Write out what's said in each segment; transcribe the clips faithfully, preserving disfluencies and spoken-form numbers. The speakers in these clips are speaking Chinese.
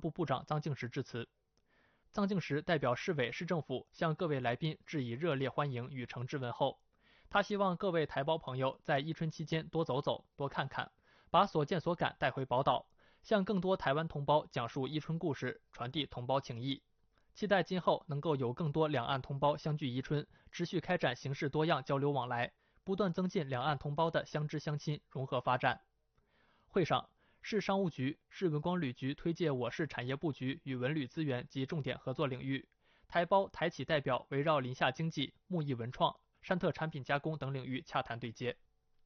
部部长臧敬时致辞。臧敬时代表市委市政府向各位来宾致以热烈欢迎与诚挚问候。他希望各位台胞朋友在伊春期间多走走、多看看，把所见所感带回宝岛，向更多台湾同胞讲述伊春故事，传递同胞情谊。期待今后能够有更多两岸同胞相聚伊春，持续开展形式多样交流往来，不断增进两岸同胞的相知相亲、融合发展。会上，市商务局、市文光旅局推介我市产业布局与文旅资源及重点合作领域，台胞台企代表围绕林下经济、木艺文创、山特产品加工等领域洽谈对接。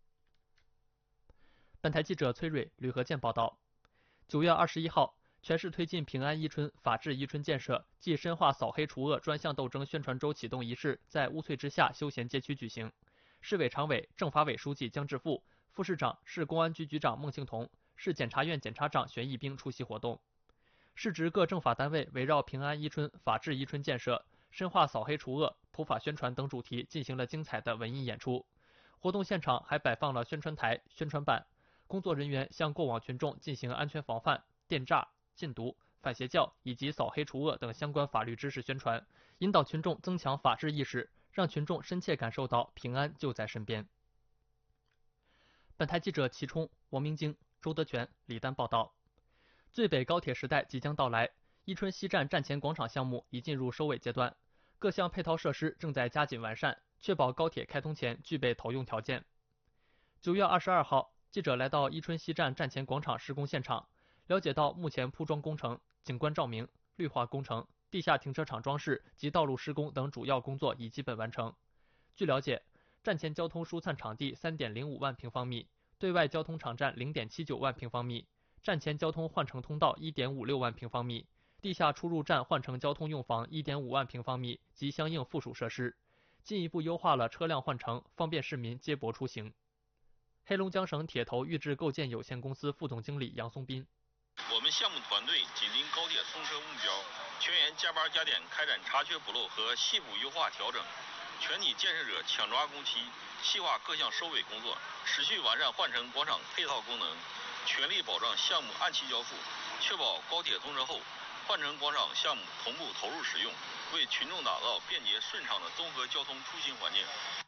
本台记者崔蕊、吕和健报道。九月二十一号，全市推进平安伊春、法治伊春建设暨深化扫黑除恶专项斗争宣传周启动仪式在乌翠之下休闲街区举行。市委常委、政法委书记姜志富、副市长、市公安局局长孟庆彤、市检察院检察长玄义兵出席活动。市直各政法单位围绕平安伊春、法治伊春建设、深化扫黑除恶、普法宣传等主题进行了精彩的文艺演出。活动现场还摆放了宣传台、宣传板，工作人员向过往群众进行安全防范、电诈、禁毒、反邪教以及扫黑除恶等相关法律知识宣传，引导群众增强法治意识，让群众深切感受到平安就在身边。本台记者齐冲、王明京、周德全、李丹报道。最北高铁时代即将到来，伊春西站站前广场项目已进入收尾阶段，各项配套设施正在加紧完善，确保高铁开通前具备投用条件。九月二十二号，记者来到伊春西站站前广场施工现场，了解到目前铺装工程、景观照明、绿化工程、地下停车场装饰及道路施工等主要工作已基本完成。据了解，站前交通疏散场地 三点零五万平方米，对外交通场站 零点七九万平方米，站前交通换乘通道 一点五六万平方米，地下出入站换乘交通用房 一点五万平方米及相应附属设施，进一步优化了车辆换乘，方便市民接驳出行。黑龙江省铁头预制构建有限公司副总经理杨松斌： 我们项目团队紧盯高铁通车目标，全员加班加点开展查缺补漏和细部优化调整，全体建设者抢抓工期，细化各项收尾工作，持续完善换乘广场配套功能，全力保障项目按期交付，确保高铁通车后换乘广场项目同步投入使用，为群众打造便捷顺畅的综合交通出行环境。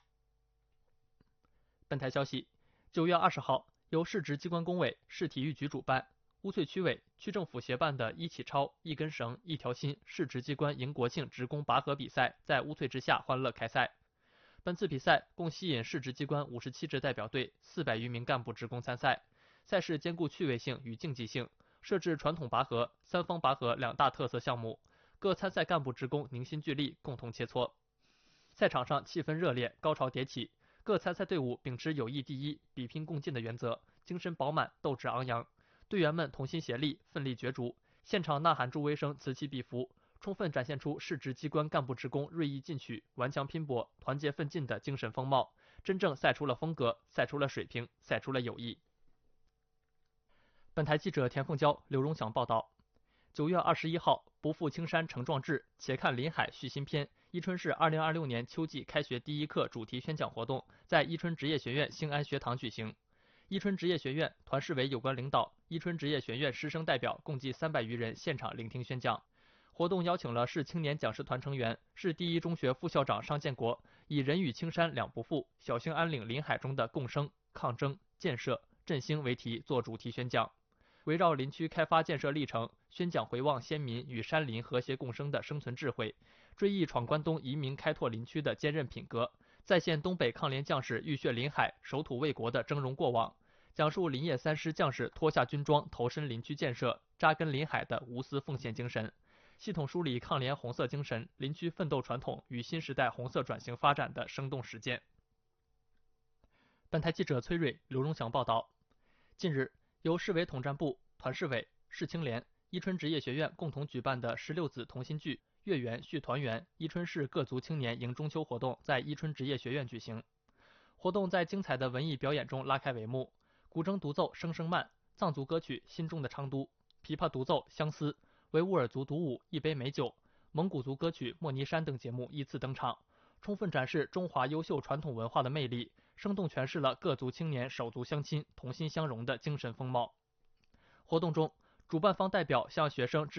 本台消息，九月二十号，由市直机关工委、市体育局主办，乌翠区委、区政府协办的一起超、一根绳、一条心市直机关迎国庆职工拔河比赛在乌翠之下欢乐开赛。本次比赛共吸引市直机关五十七支代表队、四百余名干部职工参赛。赛事兼顾趣味性与竞技性，设置传统拔河、三方拔河两大特色项目，各参赛干部职工凝心聚力，共同切磋。赛场上气氛热烈，高潮迭起，各参赛队伍秉持友谊第一、比拼共进的原则，精神饱满，斗志昂扬。队员们同心协力，奋力角逐，现场呐喊助威声此起彼伏，充分展现出市直机关干部职工锐意进取、顽强拼搏、团结奋进的精神风貌，真正赛出了风格，赛出了水平，赛出了友谊。本台记者田凤娇、刘荣祥报道。九月二十一号，不负青山成壮志，且看林海续新篇。伊春市二零二六年秋季开学第一课主题宣讲活动在伊春职业学院兴安学堂举行。伊春职业学院团市委有关领导、伊春职业学院师生代表共计三百余人现场聆听宣讲。活动邀请了市青年讲师团成员、市第一中学副校长商建国，以人与青山两不负，小兴安岭林海中的共生、抗争、建设、振兴为题做主题宣讲。围绕林区开发建设历程，宣讲回望先民与山林和谐共生的生存智慧，追忆闯关东移民开拓林区的坚韧品格，再现东北抗联将士浴血临海、守土卫国的峥嵘过往，讲述林业三师将士脱下军装投身林区建设、扎根林海的无私奉献精神，系统梳理抗联红色精神、林区奋斗传统与新时代红色转型发展的生动实践。本台记者崔蕊、刘荣祥报道。近日，由市委统战部、团市委、市青联、伊春职业学院共同举办的十六子同心聚、月圆续团圆伊春市各族青年迎中秋活动在伊春职业学院举行。活动在精彩的文艺表演中拉开帷幕，古筝独奏《声声慢》，藏族歌曲《心中的昌都》，琵琶独奏《相思》，维吾尔族独舞《一杯美酒》，蒙古族歌曲《莫尼山》等节目依次登场，充分展示中华优秀传统文化的魅力，生动诠释了各族青年手足相亲、同心相融的精神风貌。活动中，主办方代表向学生致